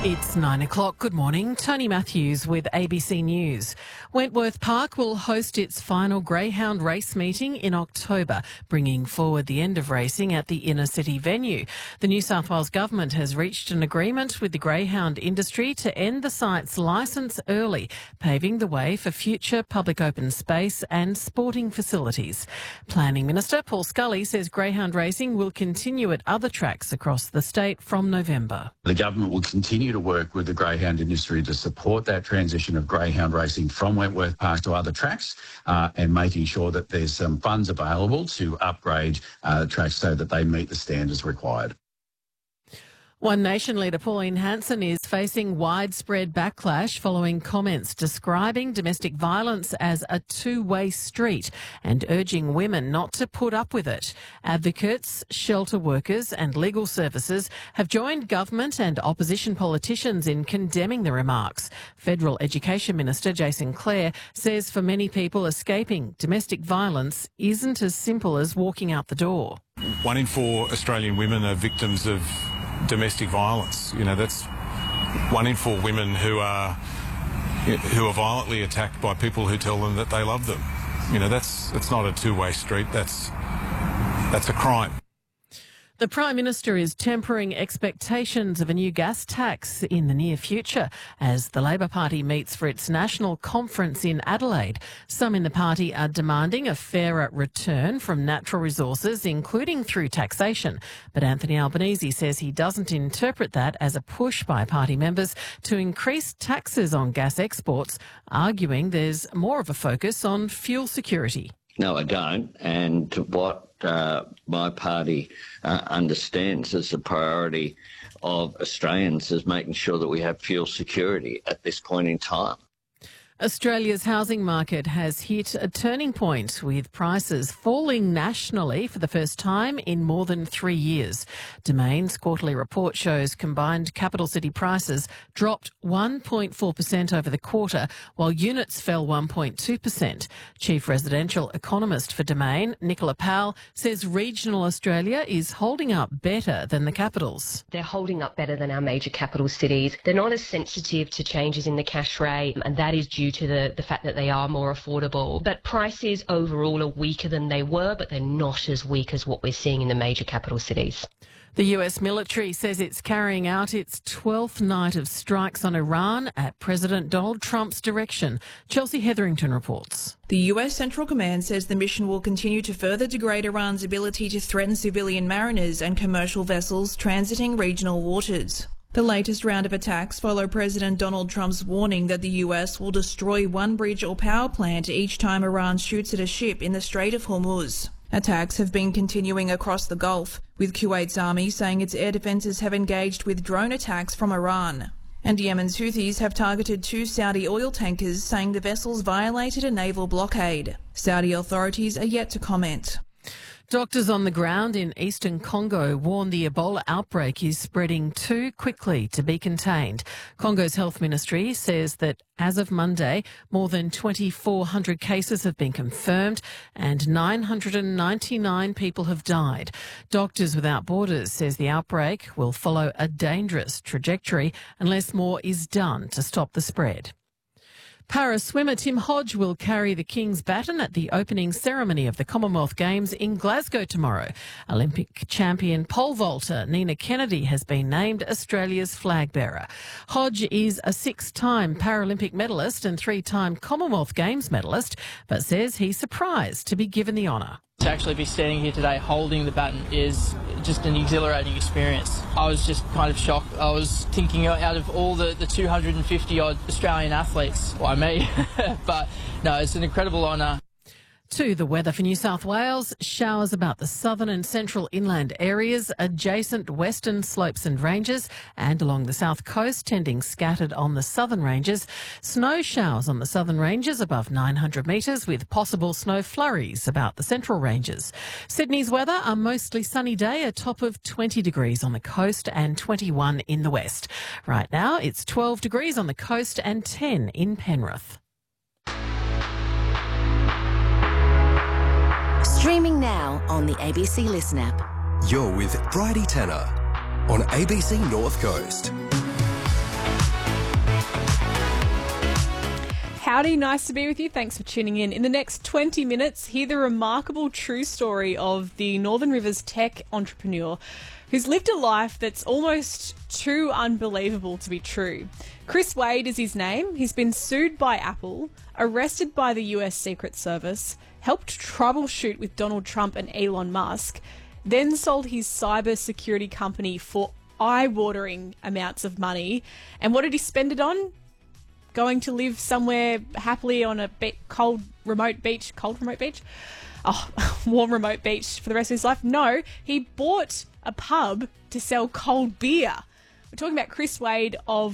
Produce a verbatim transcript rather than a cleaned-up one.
It's nine o'clock. Good morning. Tony Matthews with A B C News. Wentworth Park will host its final greyhound race meeting in October, bringing forward the end of racing at the inner city venue. The New South Wales government has reached an agreement with the greyhound industry to end the site's licence early, paving the way for future public open space and sporting facilities. Planning Minister Paul Scully says greyhound racing will continue at other tracks across the state from November. The government will continue to work with the greyhound industry to support that transition of greyhound racing from Wentworth Park to other tracks uh, and making sure that there's some funds available to upgrade uh, tracks so that they meet the standards required. One Nation leader Pauline Hanson is facing widespread backlash following comments describing domestic violence as a two-way street and urging women not to put up with it. Advocates, shelter workers and legal services have joined government and opposition politicians in condemning the remarks. Federal Education Minister Jason Clare says for many people escaping domestic violence isn't as simple as walking out the door. One in four Australian women are victims of domestic violence. You know, that's one in four women who are who are violently attacked by people who tell them that they love them. You know, that's that's not a two-way street. That's that's a crime. The Prime Minister is tempering expectations of a new gas tax in the near future as the Labor Party meets for its national conference in Adelaide. Some in the party are demanding a fairer return from natural resources, including through taxation. But Anthony Albanese says he doesn't interpret that as a push by party members to increase taxes on gas exports, arguing there's more of a focus on fuel security. No, I don't. And what uh, my party uh, understands as the priority of Australians is making sure that we have fuel security at this point in time. Australia's housing market has hit a turning point with prices falling nationally for the first time in more than three years. Domain's quarterly report shows combined capital city prices dropped one point four percent over the quarter, while units fell one point two percent. Chief residential economist for Domain, Nicola Powell, says regional Australia is holding up better than the capitals. They're holding up better than our major capital cities. They're not as sensitive to changes in the cash rate, and that is due to the, the fact that they are more affordable. But prices overall are weaker than they were, but they're not as weak as what we're seeing in the major capital cities. The U S military says it's carrying out its twelfth night of strikes on Iran at President Donald Trump's direction. Chelsea Hetherington reports. The U S Central Command says the mission will continue to further degrade Iran's ability to threaten civilian mariners and commercial vessels transiting regional waters. The latest round of attacks follow President Donald Trump's warning that the U S will destroy one bridge or power plant each time Iran shoots at a ship in the Strait of Hormuz. Attacks have been continuing across the Gulf, with Kuwait's army saying its air defences have engaged with drone attacks from Iran. And Yemen's Houthis have targeted two Saudi oil tankers, saying the vessels violated a naval blockade. Saudi authorities are yet to comment. Doctors on the ground in eastern Congo warn the Ebola outbreak is spreading too quickly to be contained. Congo's health ministry says that as of Monday, more than twenty-four hundred cases have been confirmed and nine hundred ninety-nine people have died. Doctors Without Borders says the outbreak will follow a dangerous trajectory unless more is done to stop the spread. Para swimmer Tim Hodge will carry the King's baton at the opening ceremony of the Commonwealth Games in Glasgow tomorrow. Olympic champion pole vaulter Nina Kennedy has been named Australia's flag bearer. Hodge is a six-time Paralympic medalist and three-time Commonwealth Games medalist, but says he's surprised to be given the honour. To actually be standing here today holding the baton is just an exhilarating experience. I was just kind of shocked. I was thinking out of all the, the two hundred fifty odd Australian athletes, why me? But no, it's an incredible honour. To the weather for New South Wales, showers about the southern and central inland areas, adjacent western slopes and ranges, and along the south coast, tending scattered on the southern ranges. Snow showers on the southern ranges above nine hundred metres, with possible snow flurries about the central ranges. Sydney's weather, a mostly sunny day, a top of twenty degrees on the coast and twenty-one in the west. Right now, it's twelve degrees on the coast and ten in Penrith. Streaming now on the A B C Listen app. You're with Bridie Tanner on A B C North Coast. Howdy, nice to be with you. Thanks for tuning in. In the next twenty minutes, hear the remarkable true story of the Northern Rivers tech entrepreneur who's lived a life that's almost too unbelievable to be true. Chris Wade is his name. He's been sued by Apple, arrested by the U S Secret Service, helped troubleshoot with Donald Trump and Elon Musk, then sold his cyber security company for eye-watering amounts of money. And what did he spend it on? Going to live somewhere happily on a be- cold remote beach, cold remote beach? Oh, warm remote beach for the rest of his life? No, he bought a pub to sell cold beer. We're talking about Chris Wade of